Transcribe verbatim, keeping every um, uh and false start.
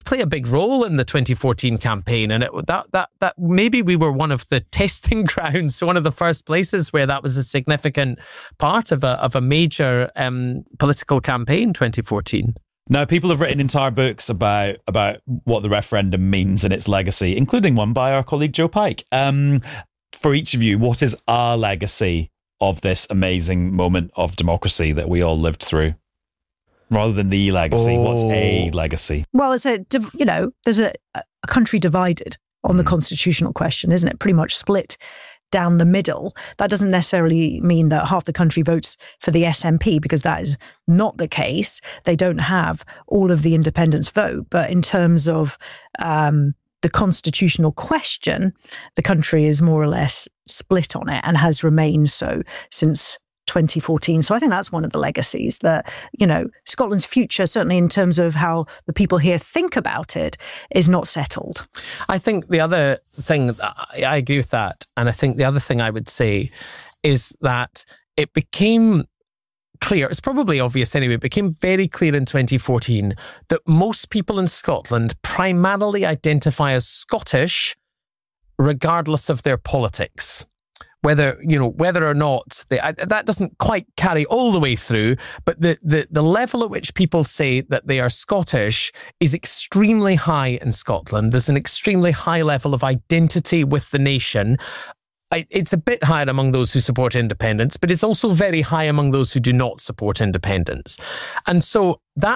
play a big role in the twenty fourteen campaign, and it, that that that maybe we were one of the testing grounds, one of the first places where that was a significant part of a of a major um, political campaign. twenty fourteen. Now, people have written entire books about about what the referendum means and its legacy, including one by our colleague Joe Pike. Um, for each of you, what is our legacy of this amazing moment of democracy that we all lived through? Rather than the legacy, oh. what's a legacy? Well, it's a, you know, there's a, a country divided on the constitutional question, isn't it? Pretty much split down the middle. That doesn't necessarily mean that half the country votes for the S N P, because that is not the case. They don't have all of the independents vote. But in terms of um, the constitutional question, the country is more or less split on it and has remained so since twenty fourteen. So I think that's one of the legacies, that, you know, Scotland's future, certainly in terms of how the people here think about it, is not settled. I think the other thing, I agree with that. And I think the other thing I would say is that it became clear, it's probably obvious anyway, it became very clear in twenty fourteen that most people in Scotland primarily identify as Scottish, regardless of their politics. Whether, you know, whether or not they, that doesn't quite carry all the way through, but the, the, the level at which people say that they are Scottish is extremely high in Scotland. There's an extremely high level of identity with the nation. It's a bit higher among those who support independence, but it's also very high among those who do not support independence. And so that